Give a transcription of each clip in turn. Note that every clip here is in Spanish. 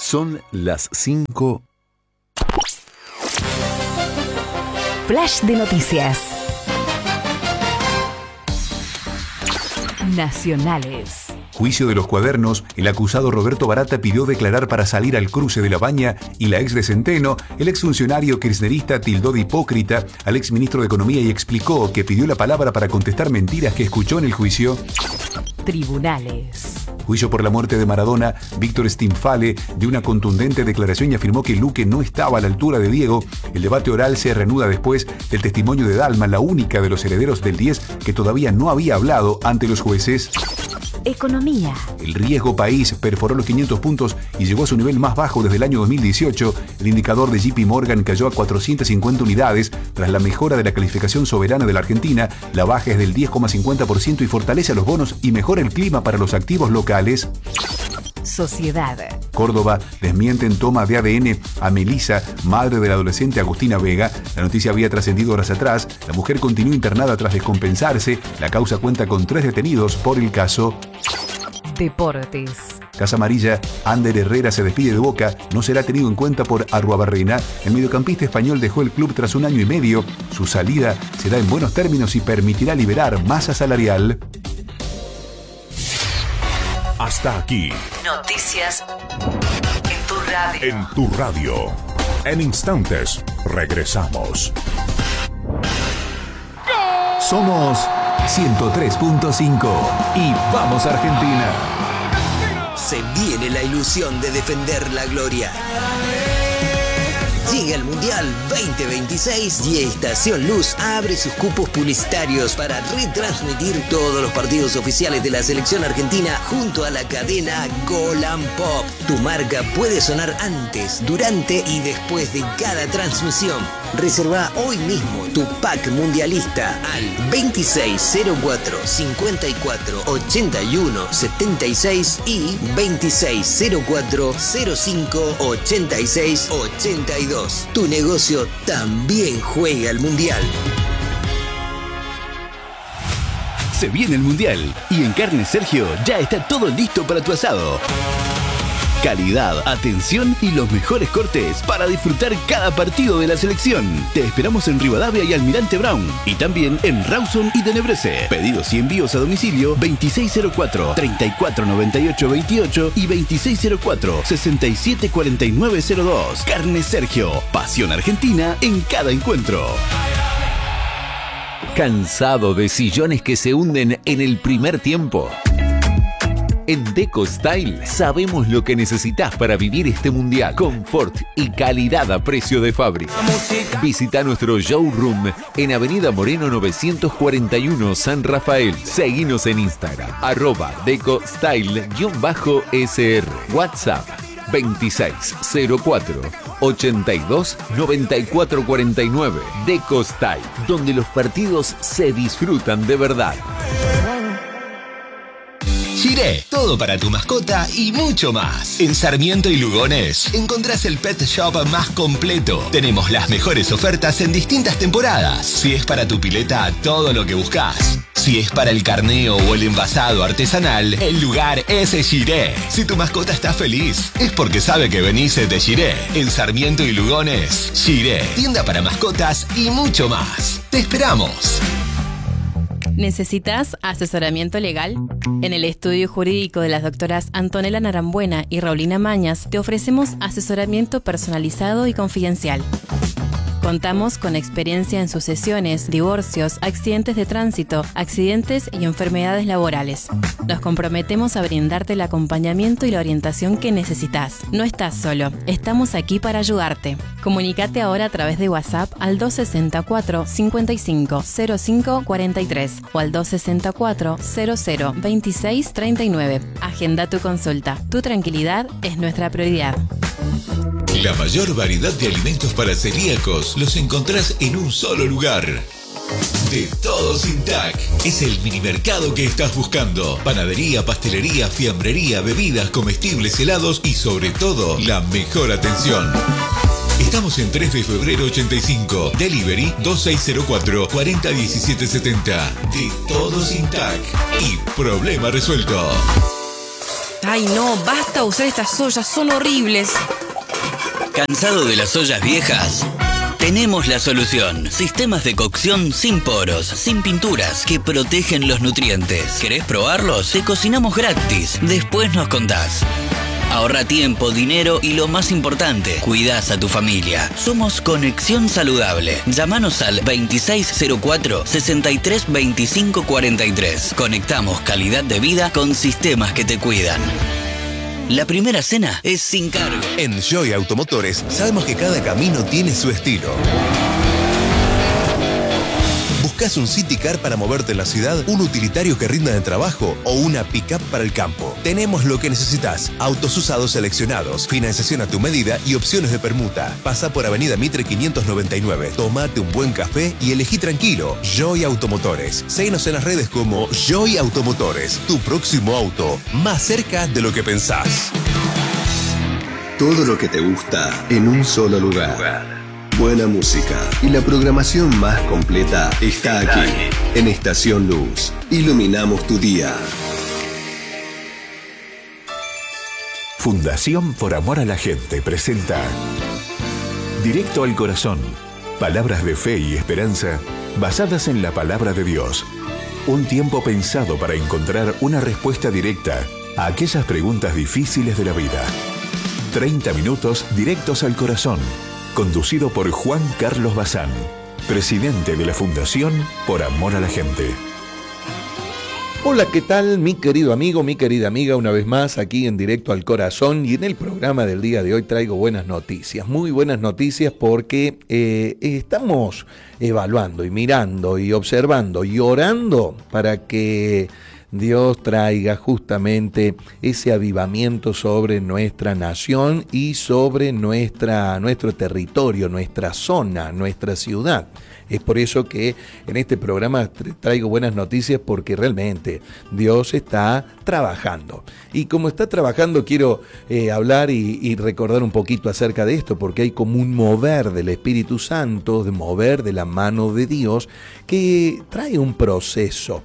Son las 5. Flash de noticias. Nacionales. Juicio de los cuadernos. El acusado Roberto Barata pidió declarar para salir al cruce de La Baña y la ex de Centeno. El exfuncionario kirchnerista tildó de hipócrita al exministro de Economía y explicó que pidió la palabra para contestar mentiras que escuchó en el juicio. Tribunales. Juicio por la muerte de Maradona. Víctor Stinfale dio una contundente declaración y afirmó que Luque no estaba a la altura de Diego. El debate oral se reanuda después del testimonio de Dalma, la única de los herederos del 10 que todavía no había hablado ante los jueces. Economía. El riesgo país perforó los 500 puntos y llegó a su nivel más bajo desde el año 2018. El indicador de JP Morgan cayó a 450 unidades tras la mejora de la calificación soberana de la Argentina. La baja es del 10,50% y fortalece a los bonos y mejora el clima para los activos locales. Sociedad. Córdoba desmienten toma de ADN a Melissa, madre del adolescente Agustina Vega. La noticia había trascendido horas atrás. La mujer continúa internada tras descompensarse. La causa cuenta con 3 detenidos por el caso. Deportes. Casa Amarilla. Ander Herrera se despide de Boca. No será tenido en cuenta por Arruabarrena. El mediocampista español dejó el club tras 1 año y medio. Su salida será en buenos términos y permitirá liberar masa salarial. Hasta aquí. Noticias en tu radio. En tu radio. En instantes, regresamos. Somos 103.5 y vamos Argentina. Se viene la ilusión de defender la gloria. Llega el Mundial 2026 y Estación Luz abre sus cupos publicitarios para retransmitir todos los partidos oficiales de la selección argentina junto a la cadena Golan Pop. Tu marca puede sonar antes, durante y después de cada transmisión. Reserva hoy mismo tu pack mundialista al 2604 54 81 76 y 2604 05 86 82. Tu negocio también juega al Mundial. Se viene el Mundial y en Carnes Sergio ya está todo listo para tu asado. Calidad, atención y los mejores cortes para disfrutar cada partido de la selección. Te esperamos en Rivadavia y Almirante Brown y también en Rawson y Tenebrese. Pedidos y envíos a domicilio 2604 3498 28 y 2604 674902. Carnes Sergio, pasión argentina en cada encuentro. ¿Cansado de sillones que se hunden en el primer tiempo? En Deco Style sabemos lo que necesitas para vivir este mundial. Confort y calidad a precio de fábrica. Visita nuestro showroom en Avenida Moreno 941 San Rafael. Seguinos en Instagram @DecoStyle_SR. WhatsApp 2604 82 94 49. Deco Style, donde los partidos se disfrutan de verdad. Giré, todo para tu mascota y mucho más. En Sarmiento y Lugones encontrás el pet shop más completo. Tenemos las mejores ofertas en distintas temporadas. Si es para tu pileta, todo lo que buscas. Si es para el carneo o el envasado artesanal, el lugar es Giré. Si tu mascota está feliz, es porque sabe que venís de Giré. En Sarmiento y Lugones, Giré, tienda para mascotas y mucho más. ¡Te esperamos! ¿Necesitas asesoramiento legal? En el estudio jurídico de las doctoras Antonella Narambuena y Raulina Mañas te ofrecemos asesoramiento personalizado y confidencial. Contamos con experiencia en sucesiones, divorcios, accidentes de tránsito, accidentes y enfermedades laborales. Nos comprometemos a brindarte el acompañamiento y la orientación que necesitas. No estás solo, estamos aquí para ayudarte. Comunícate ahora a través de WhatsApp al 264 55 05 43 o al 264 00 26 39. Agenda tu consulta. Tu tranquilidad es nuestra prioridad. La mayor variedad de alimentos para celíacos los encontrás en un solo lugar. De Todo Sin TAC. Es el minimercado que estás buscando. Panadería, pastelería, fiambrería, bebidas, comestibles, helados y sobre todo, la mejor atención. Estamos en 3 de febrero 85. Delivery 2604 401770. De Todo Sin TAC. Y problema resuelto. Ay, no, basta usar estas ollas, son horribles. ¿Cansado de las ollas viejas? Tenemos la solución. Sistemas de cocción sin poros, sin pinturas, que protegen los nutrientes. ¿Querés probarlos? Te cocinamos gratis. Después nos contás. Ahorra tiempo, dinero y lo más importante, cuidás a tu familia. Somos Conexión Saludable. Llámanos al 2604-632543. Conectamos calidad de vida con sistemas que te cuidan. La primera cena es sin cargo. En Joy Automotores sabemos que cada camino tiene su estilo. ¿Buscas un City Car para moverte en la ciudad, un utilitario que rinda en trabajo o una pick-up para el campo? Tenemos lo que necesitas. Autos usados seleccionados, financiación a tu medida y opciones de permuta. Pasa por Avenida Mitre 599. Tómate un buen café y elegí tranquilo. Joy Automotores. Síguenos en las redes como Joy Automotores. Tu próximo auto, más cerca de lo que pensás. Todo lo que te gusta en un solo lugar. Buena música y la programación más completa está aquí, en Estación Luz. Iluminamos tu día. Fundación Por Amor a la Gente presenta Directo al Corazón. Palabras de fe y esperanza basadas en la palabra de Dios. Un tiempo pensado para encontrar una respuesta directa a aquellas preguntas difíciles de la vida. 30 minutos directos al corazón. Conducido por Juan Carlos Bazán, presidente de la Fundación Por Amor a la Gente. Hola, ¿qué tal, mi querido amigo, mi querida amiga? Una vez más aquí en Directo al Corazón, y en el programa del día de hoy traigo buenas noticias, muy buenas noticias, porque estamos evaluando y mirando y observando y orando para que Dios traiga justamente ese avivamiento sobre nuestra nación y sobre nuestro territorio, nuestra zona, nuestra ciudad. Es por eso que en este programa traigo buenas noticias, porque realmente Dios está trabajando. Y como está trabajando, quiero hablar y recordar un poquito acerca de esto, porque hay como un mover del Espíritu Santo, de mover de la mano de Dios, que trae un proceso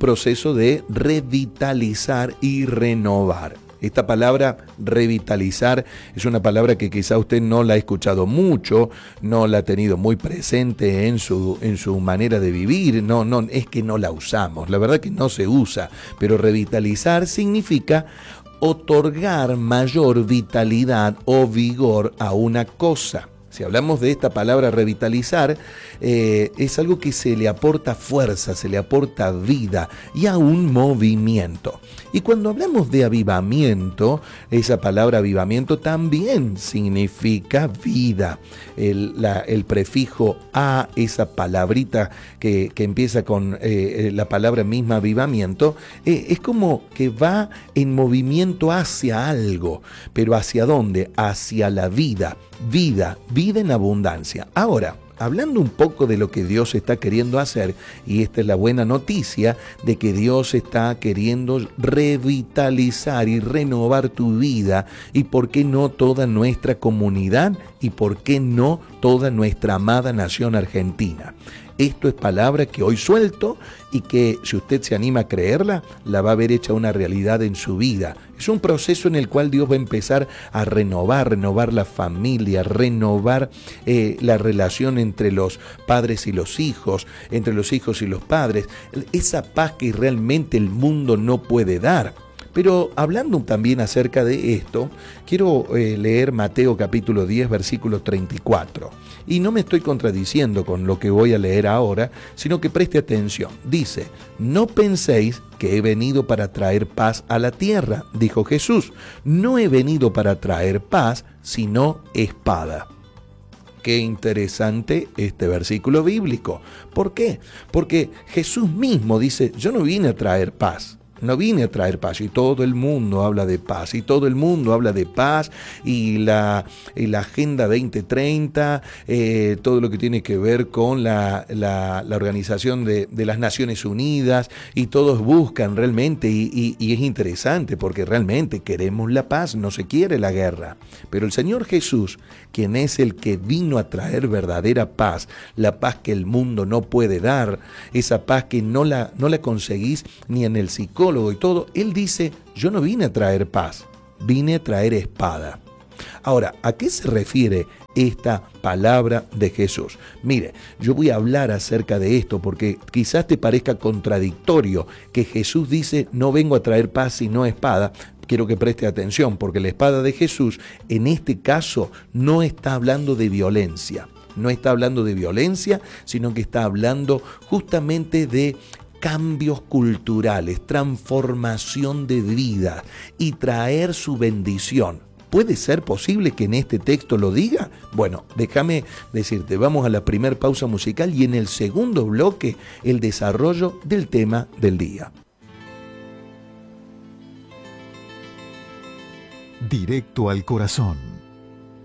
de revitalizar y renovar. Esta palabra revitalizar es una palabra que quizá usted no la ha escuchado mucho, no la ha tenido muy presente en su manera de vivir, no es que no la usamos, la verdad que no se usa, pero revitalizar significa otorgar mayor vitalidad o vigor a una cosa. Si hablamos de esta palabra revitalizar, es algo que se le aporta fuerza, se le aporta vida y a un movimiento. Y cuando hablamos de avivamiento, esa palabra avivamiento también significa vida. El prefijo a, esa palabrita que empieza con la palabra misma avivamiento, es como que va en movimiento hacia algo. ¿Pero hacia dónde? Hacia la vida. Vida en abundancia. Ahora, hablando un poco de lo que Dios está queriendo hacer, y esta es la buena noticia de que Dios está queriendo revitalizar y renovar tu vida, y por qué no toda nuestra comunidad, y por qué no toda nuestra amada nación argentina. Esto es palabra que hoy suelto y que, si usted se anima a creerla, la va a ver hecha una realidad en su vida. Es un proceso en el cual Dios va a empezar a renovar la familia, renovar la relación entre los padres y los hijos, entre los hijos y los padres, esa paz que realmente el mundo no puede dar. Pero hablando también acerca de esto, quiero leer Mateo capítulo 10, versículo 34. Y no me estoy contradiciendo con lo que voy a leer ahora, sino que preste atención. Dice: no penséis que he venido para traer paz a la tierra, dijo Jesús. No he venido para traer paz, sino espada. Qué interesante este versículo bíblico. ¿Por qué? Porque Jesús mismo dice: yo no vine a traer paz. No vine a traer paz, y todo el mundo habla de paz, y todo el mundo habla de paz, y la Agenda 2030, todo lo que tiene que ver con la Organización de las Naciones Unidas, y todos buscan realmente, y es interesante porque realmente queremos la paz, no se quiere la guerra. Pero el Señor Jesús, quien es el que vino a traer verdadera paz, la paz que el mundo no puede dar, esa paz que no la conseguís ni en el psicólogo, psicólogo y todo, él dice, yo no vine a traer paz, vine a traer espada. Ahora, ¿a qué se refiere esta palabra de Jesús? Mire, yo voy a hablar acerca de esto porque quizás te parezca contradictorio que Jesús dice, no vengo a traer paz sino espada. Quiero que preste atención porque la espada de Jesús en este caso no está hablando de violencia. No está hablando de violencia, sino que está hablando justamente de cambios culturales, transformación de vida y traer su bendición. ¿Puede ser posible que en este texto lo diga? Bueno, déjame decirte, vamos a la primera pausa musical y en el segundo bloque el desarrollo del tema del día. Directo al corazón.